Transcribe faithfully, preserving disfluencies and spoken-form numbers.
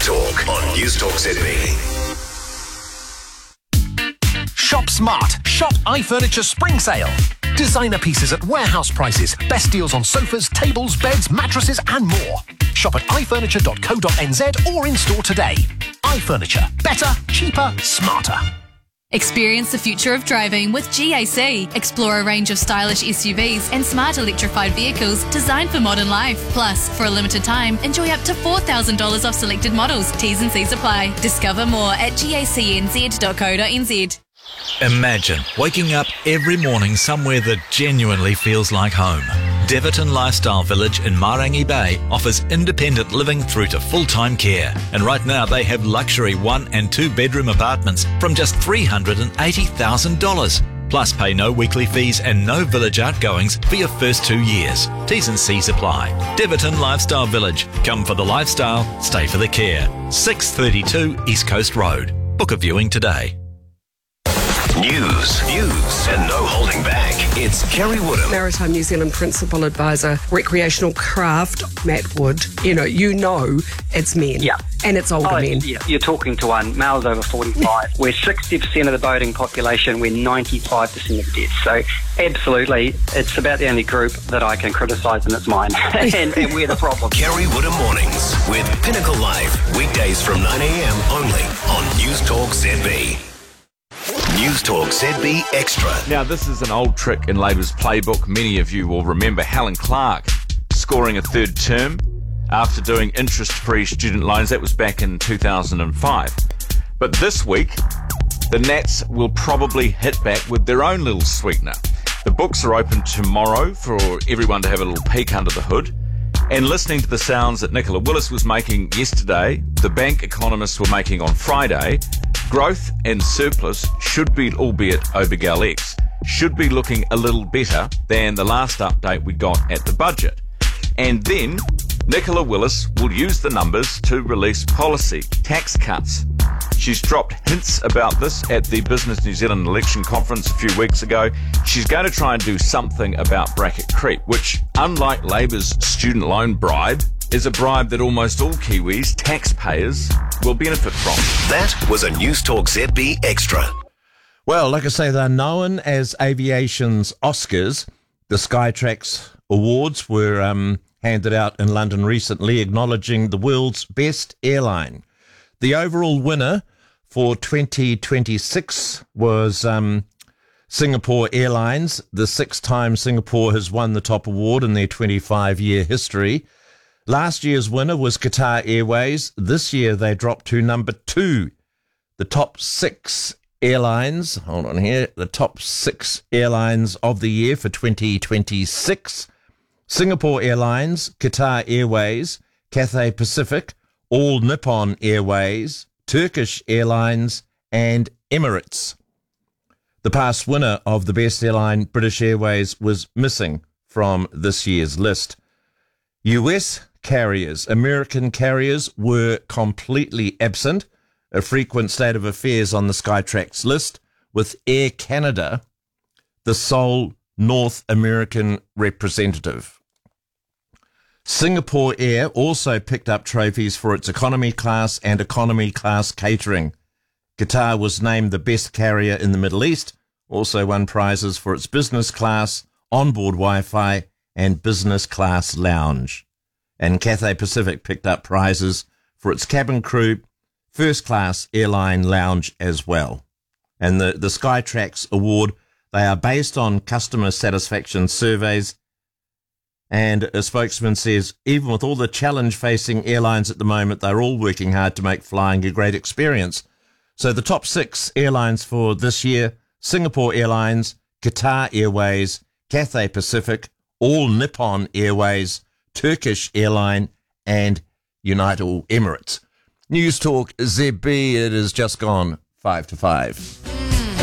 Talk on News Talk Z B. Shop smart. Shop iFurniture Spring Sale. Designer pieces at warehouse prices. Best deals on sofas, tables, beds, mattresses and more. Shop at i furniture dot co dot n z or in store today. iFurniture. Better, cheaper, smarter. Experience the future of driving with G A C. Explore a range of stylish S U Vs and smart electrified vehicles designed for modern life. Plus, for a limited time, enjoy up to four thousand dollars off selected models. T's and C's apply. Discover more at gac n z dot co dot n z. Imagine waking up every morning somewhere that genuinely feels like home. Deverton Lifestyle Village in Marangi Bay offers independent living through to full-time care. And right now they have luxury one and two bedroom apartments from just three hundred eighty thousand dollars. Plus pay no weekly fees and no village outgoings for your first two years. T's and C's apply. Deverton Lifestyle Village. Come for the lifestyle, stay for the care. six thirty-two East Coast Road. Book a viewing today. News, views, and no holding back. It's Kerry Woodham. Maritime New Zealand Principal Advisor, Recreational Craft, Matt Wood. You know, you know it's men. Yeah. And it's older oh, men. Yeah. You're talking to one, males over forty-five. We're sixty percent of the boating population. We're ninety-five percent of deaths. So absolutely, it's about the only group that I can criticise, and it's mine. and, and we're the problem. Kerry Woodham Mornings with Pinnacle Live. Weekdays from nine a.m. only on News Talk Z B. News Talk Z B Extra. Now, this is an old trick in Labour's playbook. Many of you will remember Helen Clark scoring a third term after doing interest-free student loans. That was back in two thousand five. But this week, the Nats will probably hit back with their own little sweetener. The books are open tomorrow for everyone to have a little peek under the hood. And listening to the sounds that Nicola Willis was making yesterday, the bank economists were making on Friday, growth and surplus should be, albeit over Gal X, should be looking a little better than the last update we got at the budget. And then Nicola Willis will use the numbers to release policy, tax cuts. She's dropped hints about this at the Business New Zealand election conference a few weeks ago. She's going to try and do something about bracket creep, which, unlike Labour's student loan bribe, is a bribe that almost all Kiwis, taxpayers, will benefit from. That was a News Talk Z B Extra. Well, like I say, they're known as aviation's Oscars. The Skytrax Awards were um, handed out in London recently, acknowledging the world's best airline. The overall winner for twenty twenty-six was um, Singapore Airlines. The sixth time Singapore has won the top award in their twenty-five-year history. Last year's winner was Qatar Airways. This year they dropped to number two. The top six airlines, hold on here, the top six airlines of the year for twenty twenty-six. Singapore Airlines, Qatar Airways, Cathay Pacific, All Nippon Airways, Turkish Airlines, and Emirates. The past winner of the best airline, British Airways, was missing from this year's list. U S carriers, American carriers, were completely absent, a frequent state of affairs on the Skytrax list, with Air Canada the sole North American representative. Singapore Air also picked up trophies for its economy class and economy class catering. Qatar was named the best carrier in the Middle East, also won prizes for its business class, onboard Wi-Fi, and business class lounge. And Cathay Pacific picked up prizes for its cabin crew, first class airline lounge as well. And the, the Skytrax Award, they are based on customer satisfaction surveys. And a spokesman says, even with all the challenge facing airlines at the moment, they're all working hard to make flying a great experience. So the top six airlines for this year: Singapore Airlines, Qatar Airways, Cathay Pacific, All Nippon Airways, Turkish Airline, and United Emirates. News Talk Z B, it is just gone five to five.